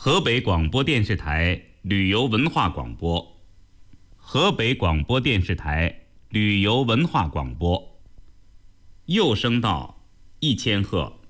河北广播电视台旅游文化广播，河北广播电视台旅游文化广播，右声道1000赫。